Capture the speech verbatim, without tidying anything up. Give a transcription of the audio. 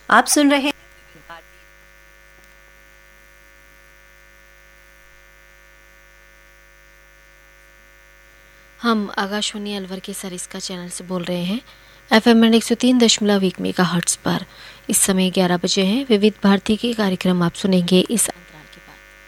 आप सुन रहे हैं हम आकाशवाणी अलवर के सरिस्का चैनल से बोल रहे हैं। एफ एम एक सौ तीन दशमलव एक मेगा हर्ट्स पर इस समय ग्यारह बजे हैं। विविध भारती के कार्यक्रम आप सुनेंगे इस